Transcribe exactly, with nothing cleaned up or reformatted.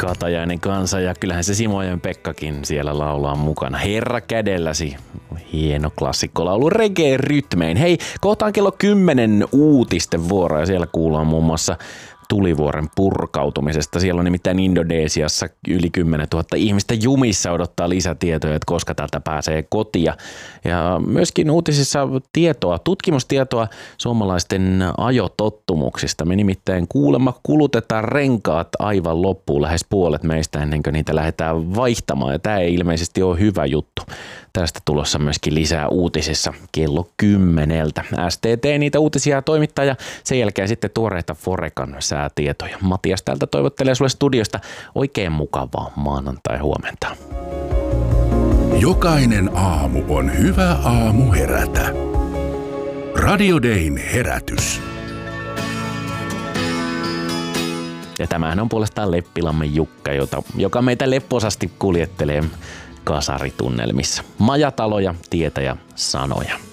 Katajainen kanssa ja kyllähän se Simojen Pekkakin siellä laulaa mukana. Herra kädelläsi. Hieno klassikkolaulu reggae-rytmein. Hei, kohtaan kello kymmenen uutisten vuoro ja siellä kuullaan muun muassa tulivuoren purkautumisesta. Siellä on nimittäin Indonesiassa yli kymmenen tuhatta ihmistä jumissa odottaa lisätietoja, että koska täältä pääsee kotia. Ja myöskin uutisissa tietoa, tutkimustietoa suomalaisten ajotottumuksista. Me nimittäin kuulemma kulutetaan renkaat aivan loppuun lähes puolet meistä ennen kuin niitä lähdetään vaihtamaan. Ja tämä ei ilmeisesti ole hyvä juttu. Tästä tulossa myöskin lisää uutisissa kello kymmeneltä. S T T niitä uutisia toimittaa ja sen jälkeen sitten tuoreita Forekan säätietoja. Matias täältä toivottelee sulle studiosta oikein mukavaa maanantai-huomenta. Jokainen aamu on hyvä aamu herätä. Radio Dayn herätys. Ja tämähän on puolestaan Leppilammen Jukka, jota, joka meitä lepposasti kuljettelee kasaritunnelmissa. Majataloja, tietä ja sanoja.